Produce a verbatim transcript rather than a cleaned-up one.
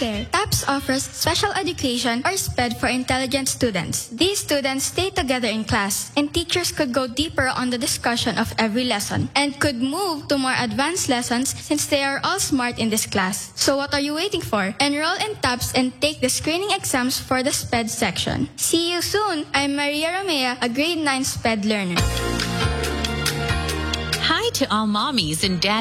there. TAPS offers special education or SPED for intelligent students. These students stay together in class, and teachers could go deeper on the discussion of every lesson and could move to more advanced lessons since they are all smart in this class. So what are you waiting for? Enroll in TAPS and take the screening exams for the SPED section. See you soon! I'm Maria Romea, a grade nine SPED learner. Hi to all mommies and dads